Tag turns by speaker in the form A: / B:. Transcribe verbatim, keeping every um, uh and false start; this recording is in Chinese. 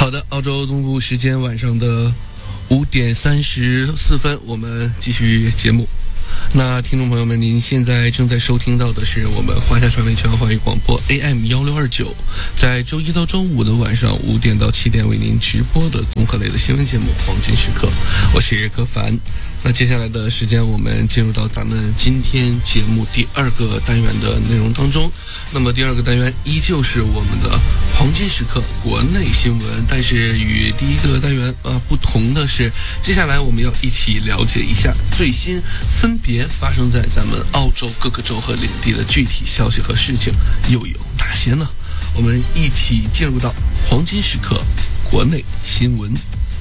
A: 好的，澳洲东部时间晚上的五点三十四分，我们继续节目。那听众朋友们，您现在正在收听到的是我们华夏传媒全华语广播 A M 一六二九，在周一到周五的晚上五点到七点为您直播的综合类的新闻节目《黄金时刻》，我是柯凡。那接下来的时间，我们进入到咱们今天节目第二个单元的内容当中。那么第二个单元依旧是我们的黄金时刻国内新闻，但是与第一个单元呃不同的是，接下来我们要一起了解一下最新分别发生在咱们澳洲各个州和领地的具体消息和事情又有哪些呢？我们一起进入到黄金时刻国内新闻。